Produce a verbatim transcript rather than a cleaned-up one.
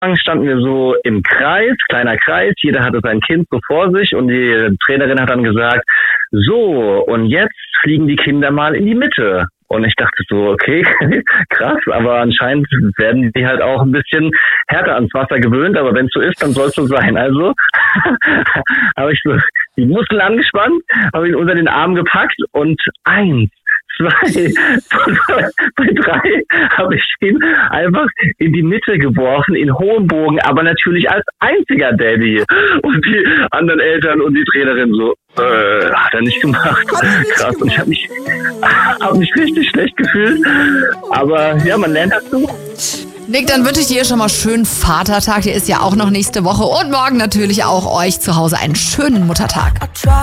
standen wir so im Kreis, kleiner Kreis, jeder hatte sein Kind so vor sich und die Trainerin hat dann gesagt, so, und jetzt fliegen die Kinder mal in die Mitte. Und ich dachte so, okay, krass, aber anscheinend werden die halt auch ein bisschen härter ans Wasser gewöhnt, aber wenn es so ist, dann soll es so sein. Also habe ich so die Muskeln angespannt, habe ihn unter den Arm gepackt und eins, zwei, bei drei habe ich ihn einfach in die Mitte geworfen, in hohem Bogen, aber natürlich als einziger Daddy. Und die anderen Eltern und die Trainerin so, äh, hat er nicht gemacht. Krass, und ich habe mich, hab mich richtig schlecht gefühlt. Aber ja, man lernt dazu. Nick, dann wünsche ich dir schon mal schönen Vatertag. Der ist ja auch noch nächste Woche. Und morgen natürlich auch euch zu Hause einen schönen Muttertag.